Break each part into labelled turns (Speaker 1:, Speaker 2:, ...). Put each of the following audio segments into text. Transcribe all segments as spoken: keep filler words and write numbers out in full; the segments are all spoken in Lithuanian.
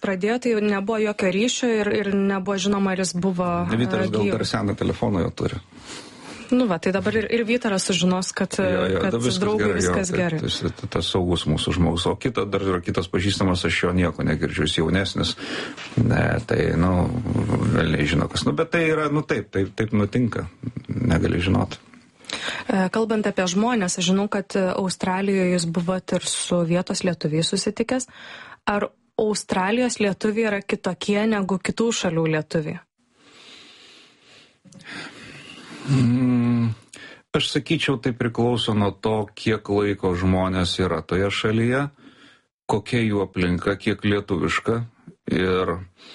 Speaker 1: pradėjo, tai nebuvo jokio ryšio ir, ir nebuvo žinoma, ar jis buvo
Speaker 2: Vytaras gal
Speaker 1: gyvas.
Speaker 2: dar seną telefoną jau turi.
Speaker 1: Nu va, tai dabar ir, ir Vytaras sužinos, kad,
Speaker 2: jo, jo,
Speaker 1: kad
Speaker 2: viskas
Speaker 1: draugai
Speaker 2: gerai,
Speaker 1: viskas
Speaker 2: jo,
Speaker 1: gerai.
Speaker 2: Tai, tai, tas saugus mūsų žmogus. O kita, dar yra kitas pažįstamas, aš jo nieko negirdžiu, jis jaunesnis. Ne, tai, nu, vėliai žino kas. Nu, bet tai yra, nu taip, taip, taip nutinka. Negali žinoti.
Speaker 1: Kalbant apie žmonės, aš žinau, kad Australijoje jūs buvot ir su vietos lietuviais susitikęs. Ar Australijos lietuviai yra kitokie negu kitų šalių lietuviai?
Speaker 2: Mm, aš sakyčiau, tai priklauso nuo to, kiek laiko žmonės yra toje šalyje, kokia jų aplinka, kiek lietuviška ir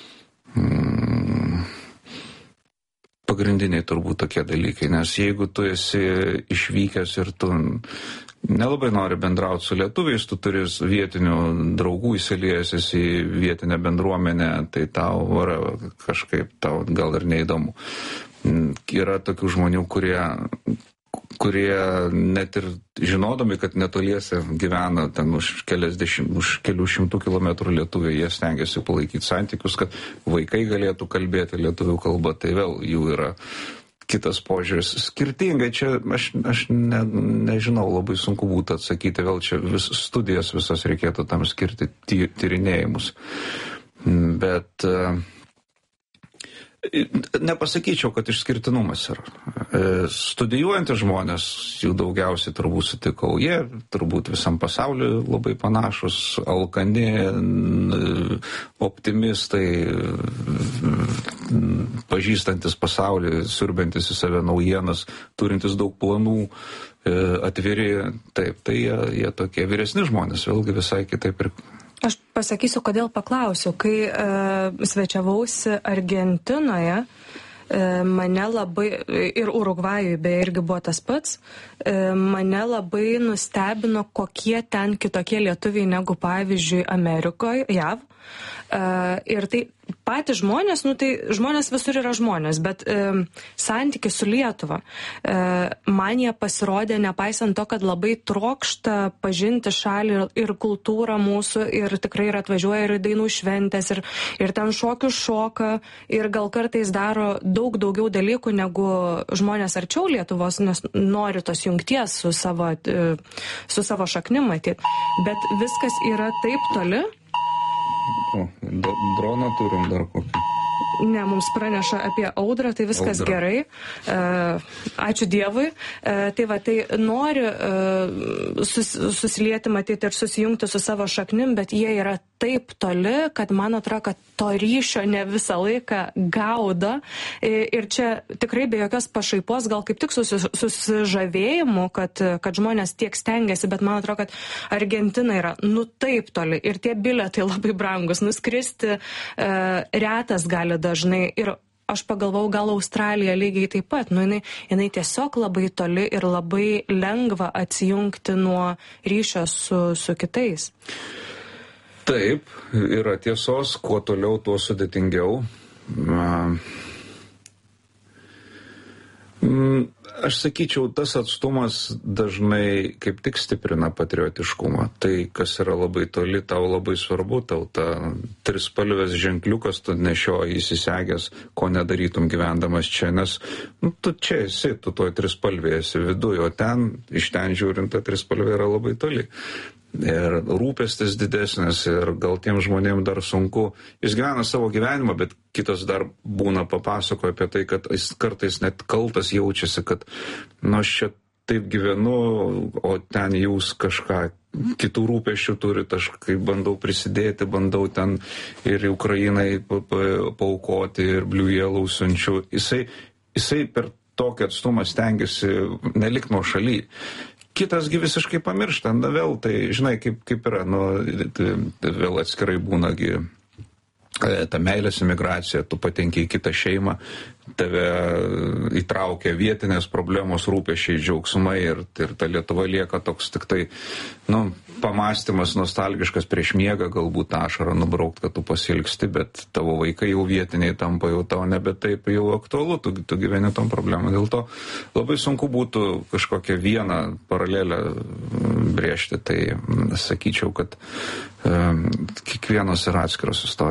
Speaker 2: mm, pagrindiniai turbūt tokie dalykai, nes jeigu tu esi išvykęs ir tu nelabai nori bendrauti su lietuviais, tu turi vietinių draugų įsiliejęs į vietinę bendruomenę, tai tau yra kažkaip tau gal ir neįdomu. Yra tokių žmonių, kurie, kurie net ir žinodami, kad netoliese gyvena ten už, dešimt, už kelių šimtų kilometrų lietuviai, jie stengiasi palaikyti santykius, kad vaikai galėtų kalbėti lietuvių kalbą, tai vėl jų yra kitas požiūris. Skirtingai čia aš, aš ne, nežinau, labai sunku būtų atsakyti, vėl čia vis, studijas visas reikėtų tam skirti ty, tyrinėjimus. Bet nepasakyčiau, kad išskirtinumas yra. Studijuojantys žmonės, jų daugiausiai turbūt sutikau, jie turbūt visam pasauliu labai panašus, alkani, optimistai, pažįstantis pasaulį, siurbiantis į save naujienas, turintis daug planų, atviri, taip, tai jie, jie tokie vyresni žmonės, vėlgi visai kitaip ir
Speaker 1: Aš pasakysiu, kodėl paklausiu. Kai uh, svečiavausi Argentinoje, uh, mane labai, ir Urugvajui beje irgi buvo tas pats, uh, mane labai nustebino, kokie ten kitokie lietuviai negu pavyzdžiui Amerikoje, J A V. Uh, ir tai patys žmonės, nu tai žmonės visur yra žmonės, bet um, santykis su Lietuva, uh, man jie pasirodė, nepaisant to, kad labai trokšta pažinti šalį ir, ir kultūrą mūsų, ir tikrai ir atvažiuoja ir dainų šventės, ir, ir ten šokių šoka, ir gal kartais daro daug daugiau dalykų negu žmonės arčiau Lietuvos, nes nori tos jungties su savo, uh, su savo šaknim matyti. Bet viskas yra taip toli.
Speaker 2: O, droną turim dar kokį.
Speaker 1: Ne, mums praneša apie audrą, tai viskas Audra. Gerai. Uh, ačiū Dievui. Uh, tai va, tai nori uh, sus, susilieti, matyti ir susijungti su savo šaknim, bet jie yra taip toli, kad man atrodo, kad to ryšio ne visą laiką gaudo. Ir čia tikrai be jokios pašaipos, gal kaip tik susi, susižavėjimu, kad, kad žmonės tiek stengiasi, bet man atrodo, kad Argentina yra nu taip toli ir tie bilietai labai brangus. Nuskristi uh, retas gali dažnai ir aš pagalvau, gal Australija lygiai taip pat, nu jinai, jinai tiesiog labai toli ir labai lengva atsijungti nuo ryšio su, su kitais.
Speaker 2: Taip, yra tiesos, kuo toliau, tuo sudėtingiau. Aš sakyčiau, tas atstumas dažnai kaip tik stiprina patriotiškumą. Tai, kas yra labai toli, tau labai svarbu, tau ta trispalvės ženkliukas, tu nešioji įsisegęs, ko nedarytum gyvendamas čia, nes nu, tu čia esi, tu toj trispalvėje esi viduje, o ten, iš ten žiūrint, ta trispalvė yra labai toli. Ir rūpestis didesnis ir gal tiem žmonėm dar sunku. Jis gyvena savo gyvenimą, bet kitas dar būna papasakoja apie tai, kad jis kartais net kaltas jaučiasi, kad nu aš čia taip gyvenu, o ten jūs kažką kitų rūpesčių turit, aš kaip bandau prisidėti, bandau ten ir Ukrainai paaukoti ir Blue Yellow siunčiu. Jisai, jisai per tokį atstumą stengiasi nelik nuo šaly. Kitasgi visiškai pamiršta, na vėl, tai žinai, kaip, kaip yra, nu, tai vėl atskirai būnagi ta meilės imigracija, tu patenki į kitą šeimą, tave įtraukia vietinės problemos, rūpesčiai, džiaugsmai ir, ir ta Lietuva lieka toks tik tai, nu, pamąstymas nostalgiškas prieš miegą, galbūt ašarą nubraukt, kad tu pasilgsti, bet tavo vaikai jau vietiniai tampa, jau tau nebe taip jau aktualu, tu, tu gyveni tom problemą. Dėl to labai sunku būtų kažkokią vieną paralelę brėžti, tai sakyčiau, kad um, kiekvienas yra atskiros istorijos.